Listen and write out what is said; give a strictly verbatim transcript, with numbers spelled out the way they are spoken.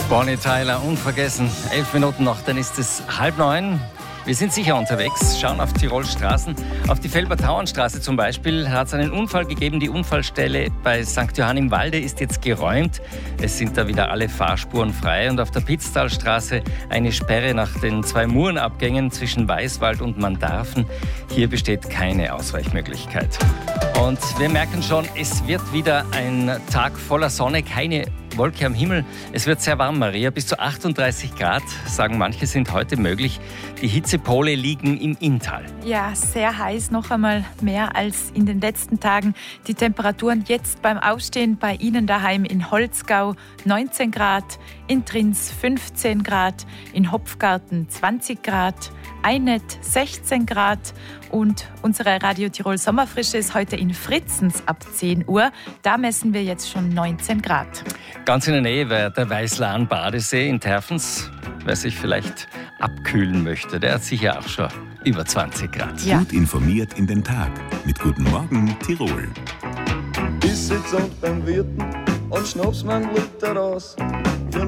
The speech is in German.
Bonnie Tyler, unvergessen. Elf Minuten noch, dann ist es halb neun. Wir sind sicher unterwegs, schauen auf Tirols Straßen. Auf die Felbertauernstraße zum Beispiel hat es einen Unfall gegeben. Die Unfallstelle bei Sankt Johann im Walde ist jetzt geräumt. Es sind da wieder alle Fahrspuren frei. Und auf der Pitztalstraße eine Sperre nach den zwei Murenabgängen zwischen Weißwald und Mandarfen. Hier besteht keine Ausweichmöglichkeit. Und wir merken schon, es wird wieder ein Tag voller Sonne, keine Wolke am Himmel. Es wird sehr warm, Maria, bis zu achtunddreißig Grad, sagen manche, sind heute möglich. Die Hitzepole liegen im Inntal. Ja, sehr heiß, noch einmal mehr als in den letzten Tagen. Die Temperaturen jetzt beim Aufstehen bei Ihnen daheim in Holzgau neunzehn Grad, in Trins fünfzehn Grad, in Hopfgarten zwanzig Grad, Einet sechzehn Grad und unsere Radio Tirol Sommerfrische ist heute in Fritzens ab zehn Uhr. Da messen wir jetzt schon neunzehn Grad. Ganz in der Nähe wäre der Weißlahn-Badesee in Terfens. Wer sich vielleicht abkühlen möchte, der hat sicher auch schon über zwanzig Grad. Ja. Gut informiert in den Tag mit Guten Morgen Tirol. Ich sitz und beim Wirten und schnapp's mir einen Liter raus.